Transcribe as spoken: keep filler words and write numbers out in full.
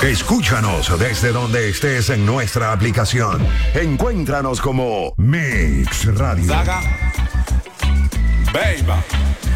Escúchanos desde donde estés en nuestra aplicación. Encuéntranos como Mix Radio. Zaga. Baby.